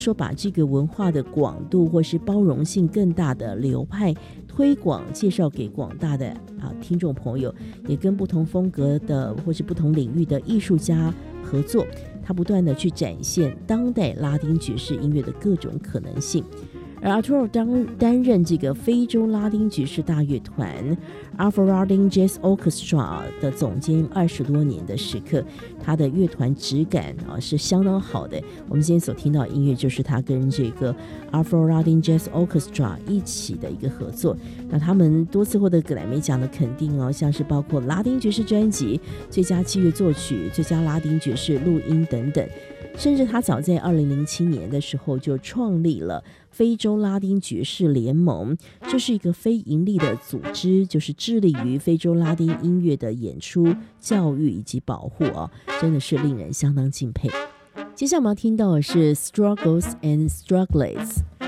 说把这个文化的广度或是包容性更大的流派推广介绍给广大的听众朋友，也跟不同风格的或是不同领域的艺术家合作，他不断的去展现当代拉丁爵士音乐的各种可能性。而 Arturo 担任这个非洲拉丁爵士大乐团 Afro-Latin Jazz Orchestra 的总监20多年的时刻，他的乐团质感是相当好的。我们今天所听到的音乐就是他跟这个 Afro-Latin Jazz Orchestra 一起的一个合作。那他们多次获得格莱美奖的肯定像是包括拉丁爵士专辑、最佳器乐作曲、最佳拉丁爵士录音等等。甚至他早在2007年的时候就创立了非洲拉丁爵士联盟，这是一个非营利的组织，就是致力于非洲拉丁音乐的演出、教育以及保护真的是令人相当敬佩。接下来我们要听到的是 Struggles and Strugglets